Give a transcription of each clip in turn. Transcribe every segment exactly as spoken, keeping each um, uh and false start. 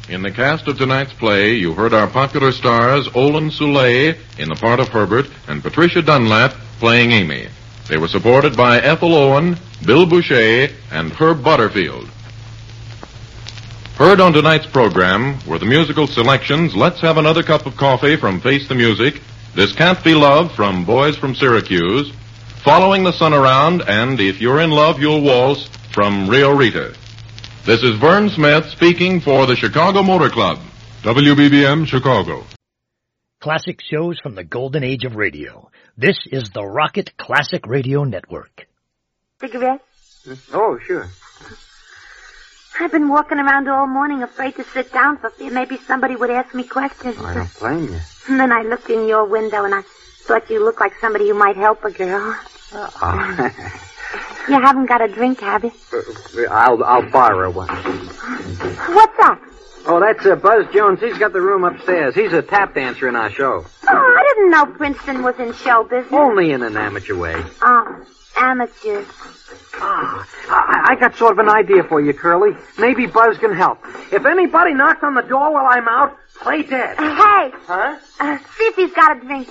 In the cast of tonight's play, you heard our popular stars Olin Soule in the part of Herbert and Patricia Dunlap playing Amy. They were supported by Ethel Owen, Bill Boucher, and Herb Butterfield. Heard on tonight's program were the musical selections Let's Have Another Cup of Coffee from Face the Music, This Can't Be Love from Boys from Syracuse, Following the Sun Around, and If You're in Love, You'll Waltz from Rio Rita. This is Vern Smith speaking for the Chicago Motor Club. W B B M Chicago. Classic shows from the golden age of radio. This is the Rocket Classic Radio Network. Cigarette? Oh, sure. I've been walking around all morning afraid to sit down for fear maybe somebody would ask me questions. I don't blame you. And then I looked in your window and I thought you looked like somebody who might help a girl. Oh. You haven't got a drink, have you? I'll I'll borrow one. What's that? Oh, that's uh, Buzz Jones. He's got the room upstairs. He's a tap dancer in our show. Oh, I didn't know Princeton was in show business. Only in an amateur way. Oh, amateur. Ah, I, I got sort of an idea for you, Curly. Maybe Buzz can help. If anybody knocks on the door while I'm out, play dead. Uh, hey. Huh? Uh, see if he's got a drink.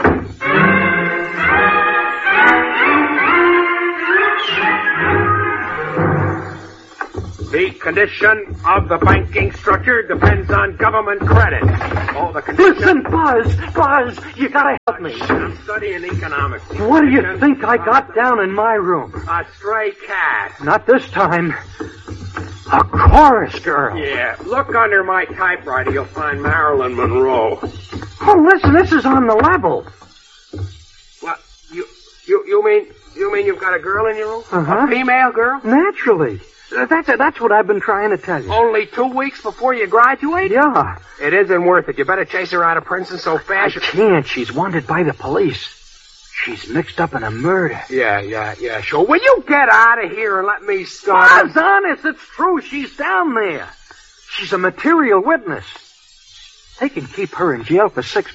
The condition of the banking structure depends on government credit. Oh, the condition... Listen, Buzz! Buzz! You gotta help me. I'm studying economics. What do you think I got down in my room? A stray cat. Not this time. A chorus girl. Yeah, look under my typewriter. You'll find Marilyn Monroe. Oh, listen, this is on the level. What? You you you mean you mean you've got a girl in your room? Uh-huh. A female girl? Naturally. Uh, That's that's what I've been trying to tell you. Only two weeks before you graduate? Yeah. It isn't worth it. You better chase her out of Princeton so I fast. you- can't. She's wanted by the police. She's mixed up in a murder. Yeah, yeah, yeah, sure. Will you get out of here and let me start? Buzz, honest, it's true. She's down there. She's a material witness. They can keep her in jail for six